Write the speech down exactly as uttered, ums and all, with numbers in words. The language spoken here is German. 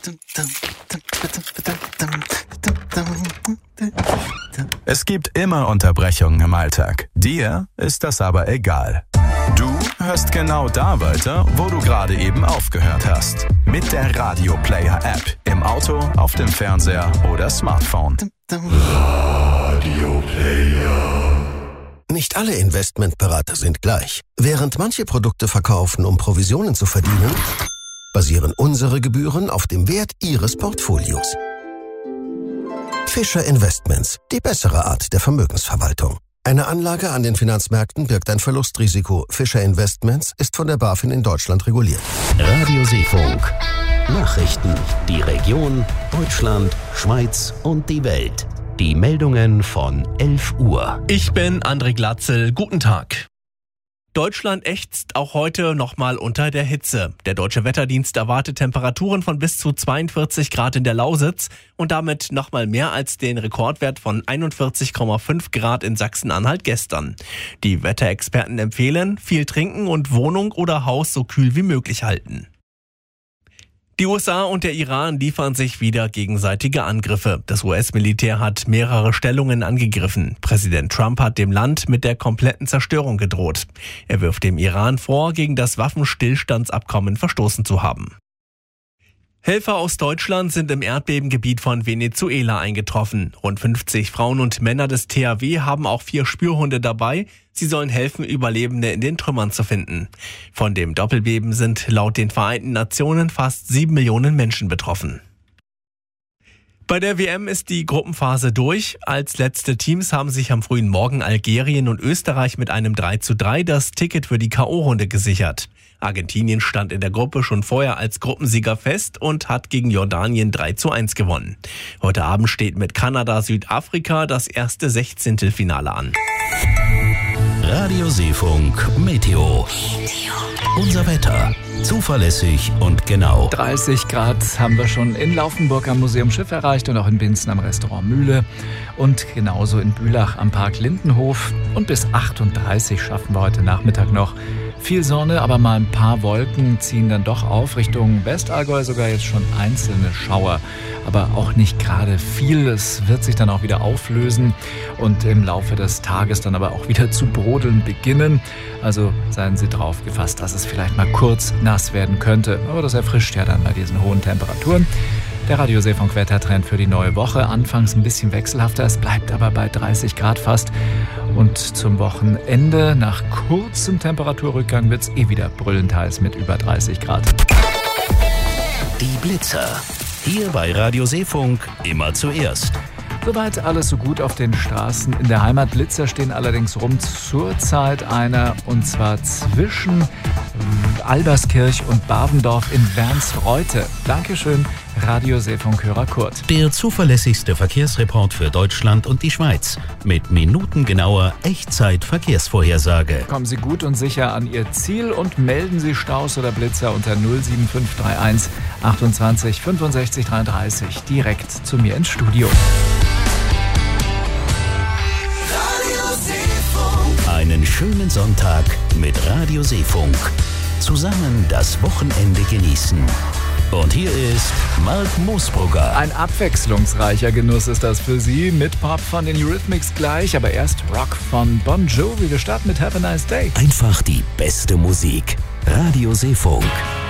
Es gibt immer Unterbrechungen im Alltag. Dir ist das aber egal. Du hörst genau da weiter, wo du gerade eben aufgehört hast. Mit der Radio Player App. Im Auto, auf dem Fernseher oder Smartphone. Radio Player. Nicht alle Investmentberater sind gleich. Während manche Produkte verkaufen, um Provisionen zu verdienen, basieren unsere Gebühren auf dem Wert Ihres Portfolios. Fischer Investments, die bessere Art der Vermögensverwaltung. Eine Anlage an den Finanzmärkten birgt ein Verlustrisiko. Fischer Investments ist von der BaFin in Deutschland reguliert. Radio Seefunk. Nachrichten, die Region, Deutschland, Schweiz und die Welt. Die Meldungen von elf Uhr. Ich bin André Glatzel. Guten Tag. Deutschland ächzt auch heute nochmal unter der Hitze. Der Deutsche Wetterdienst erwartet Temperaturen von bis zu zweiundvierzig Grad in der Lausitz und damit nochmal mehr als den Rekordwert von einundvierzig Komma fünf Grad in Sachsen-Anhalt gestern. Die Wetterexperten empfehlen, viel trinken und Wohnung oder Haus so kühl wie möglich halten. Die U S A und der Iran liefern sich wieder gegenseitige Angriffe. Das U S-Militär hat mehrere Stellungen angegriffen. Präsident Trump hat dem Land mit der kompletten Zerstörung gedroht. Er wirft dem Iran vor, gegen das Waffenstillstandsabkommen verstoßen zu haben. Helfer aus Deutschland sind im Erdbebengebiet von Venezuela eingetroffen. Rund fünfzig Frauen und Männer des T H W haben auch vier Spürhunde dabei. Sie sollen helfen, Überlebende in den Trümmern zu finden. Von dem Doppelbeben sind laut den Vereinten Nationen fast sieben Millionen Menschen betroffen. Bei der W M ist die Gruppenphase durch. Als letzte Teams haben sich am frühen Morgen Algerien und Österreich mit einem drei zu drei das Ticket für die K O-Runde gesichert. Argentinien stand in der Gruppe schon vorher als Gruppensieger fest und hat gegen Jordanien drei zu eins gewonnen. Heute Abend steht mit Kanada Südafrika das erste Sechzehntelfinale an. Radio Seefunk Meteo. Unser Wetter. Zuverlässig und genau. dreißig Grad haben wir schon in Laufenburg am Museum Schiff erreicht und auch in Binzen am Restaurant Mühle und genauso in Bülach am Park Lindenhof. Und bis achtunddreißig schaffen wir heute Nachmittag noch. Viel Sonne, aber mal ein paar Wolken ziehen dann doch auf. Richtung Westallgäu sogar jetzt schon einzelne Schauer. Aber auch nicht gerade viel. Es wird sich dann auch wieder auflösen und im Laufe des Tages dann aber auch wieder zu brodeln beginnen. Also seien Sie drauf gefasst, dass es vielleicht mal kurz nass werden könnte. Aber das erfrischt ja dann bei diesen hohen Temperaturen. Der Radio Seefunk Wettertrend für die neue Woche. Anfangs ein bisschen wechselhafter, es bleibt aber bei dreißig Grad fast. Und zum Wochenende, nach kurzem Temperaturrückgang, wird es eh wieder brüllend heiß mit über dreißig Grad. Die Blitzer. Hier bei Radio Seefunk immer zuerst. Soweit alles so gut auf den Straßen in der Heimat. Blitzer stehen allerdings rum, zurzeit einer, und zwar zwischen Alberskirch und Bavendorf in Wernsreute. Dankeschön, Radio Seefunk-Hörer Kurt. Der zuverlässigste Verkehrsreport für Deutschland und die Schweiz. Mit minutengenauer Echtzeit-Verkehrsvorhersage. Kommen Sie gut und sicher an Ihr Ziel und melden Sie Staus oder Blitzer unter null sieben fünf drei eins achtundzwanzig fünfundsechzig dreiunddreißig direkt zu mir ins Studio. Einen schönen Sonntag mit Radio Seefunk. Zusammen das Wochenende genießen. Und hier ist Mark Moosbrugger. Ein abwechslungsreicher Genuss ist das für Sie. Mit Pop von den Eurythmics gleich, aber erst Rock von Bon Jovi. Wir starten mit Have a Nice Day. Einfach die beste Musik. Radio Seefunk.